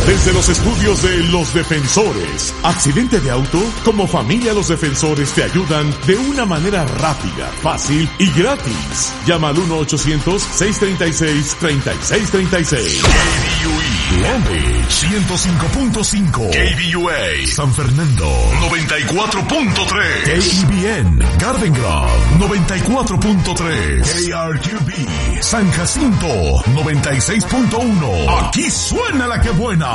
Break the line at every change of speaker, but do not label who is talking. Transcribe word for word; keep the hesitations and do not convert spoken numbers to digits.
Desde los estudios de Los Defensores. ¿Accidente de auto? Como familia Los Defensores te ayudan de una manera rápida, fácil y gratis. Llama al uno ochocientos, seiscientos treinta y seis, treinta y seis treinta y seis.
K B U E Long Beach ciento cinco punto cinco. K B U A San Fernando noventa y cuatro punto tres. K E B N Garden Grove noventa y cuatro punto tres. K R Q B San Jacinto noventa y seis punto uno. Aquí suena la que buena.